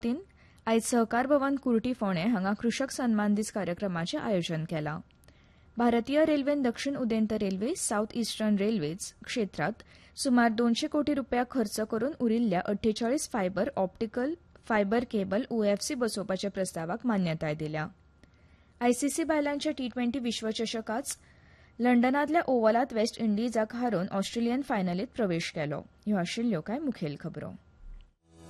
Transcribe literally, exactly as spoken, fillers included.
वतीन आयज सहकार भवन कुर्टी फोंडे हांगा कृषक सन्मान दीस कार्यक्रमाचें आयोजन केलां. भारतीय रेल्वेन दक्षिण उदेंत रेल्वे साउथ इस्टर्न रेल्वेज क्षेत्रांत सुमार दोनशे कोटी रुपया खर्च करून उरिल्ल्या अठ्ठेचाळीस fibre optical fibre cable OFC बसोवपाच्या प्रस्तावाक मान्यताय दिल्या. आयसीसी बायलांच्या टी ट्वेंटी विश्वचषकात लंडनांतल्या ओव्हलांत वेस्ट इंडिजाक हारोवन ऑस्ट्रेलियन फायनलींत प्रवेश केलो. ह्यो आशिल्ल्यो कांय मुखेल खबरो.